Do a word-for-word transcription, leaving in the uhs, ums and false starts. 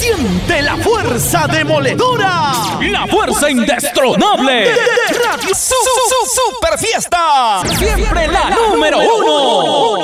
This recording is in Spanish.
Siente la fuerza demoledora. La fuerza indestronable de, de, de Radio Su, Su, Su, Super Fiesta. Siempre la número uno.